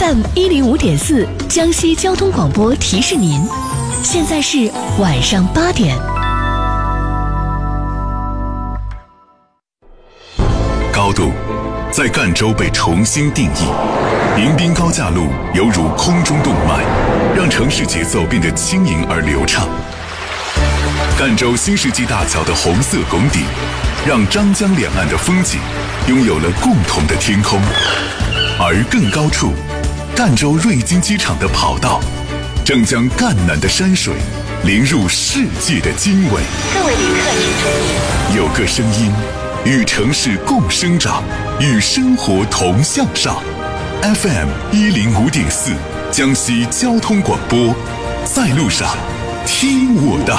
FM105.4江西交通广播提示您，现在是晚上8点。 高度在赣州被重新定义，迎宾高架路犹如空中动脉，让城市节奏变得轻盈而流畅。赣州新世纪大桥的红色拱顶，让张江两岸的风景拥有了共同的天空。而更高处，赣州瑞金机场的跑道正将赣南的山水淋入世界的经纬。 各位旅客请注意， 有个声音与城市共生长，与生活同向上。FM105.4江西交通广播，在路上听我的。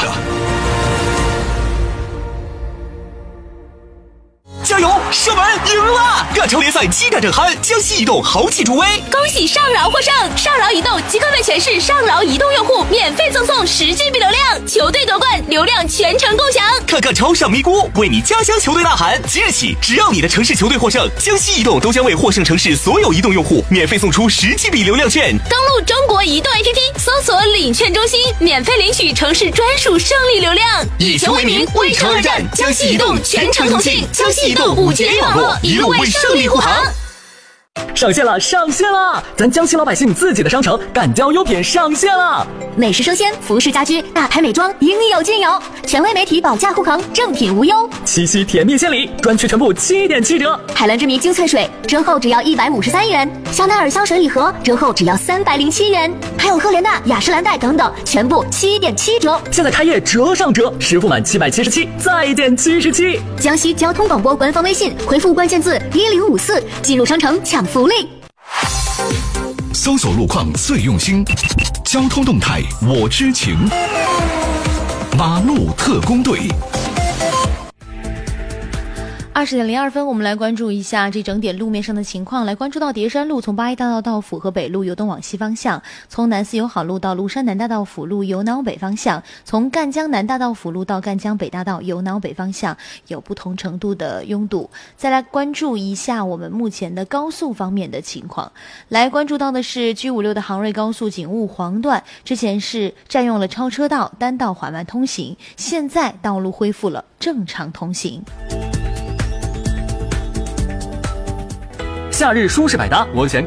加油！射门赢了！赣州联赛激战正酣，江西移动豪气助威， 恭喜上饶获胜！上饶移动即刻为全市上饶移动用户免费赠送10GB 流量，球队夺冠，流量全程共享。 看赣州上咪咕，为你家乡球队呐喊！即日起，只要你的城市球队获胜，江西移动都将为获胜城市所有移动用户免费送出10GB 流量券。 登录中国移动 APP， 搜索领券中心，免费领取城市专属胜利流量。 以球为名，为城而战，江西移动全程同庆，江西移动5G 网络，一路为胜利护航。 上线了！咱江西老百姓自己的商城赣交优品上线了， 美食生鲜、服饰家居、大牌美妆应有尽有，权威媒体保价护航，正品无忧。 七夕甜蜜献礼，专区全部7.7折。 海蓝之谜精粹水折后只要153元，香奈儿香水礼盒折后只要307元，还有赫莲娜、雅诗兰黛等等，全部7.7折。 现在开业折上折，实付满777再减77。 江西交通广播官方微信回复关键字1054，进入商城抢福利。 搜索路况最用心，交通动态我知情。马路特工队。 20:02，我们来关注一下这整点路面上的情况。来关注到叠山路从八一大道到府河北路由东往西方向，从南四友好路到庐山南大道辅路由南往北方向，从赣江南大道辅路到赣江北大道由南往北方向有不同程度的拥堵。再来关注一下我们目前的高速方面的情况。来关注到的是 G56 的杭瑞高速警务黄段，之前是占用了超车道，单道缓慢通行，现在道路恢复了正常通行。 夏日舒适百搭，我选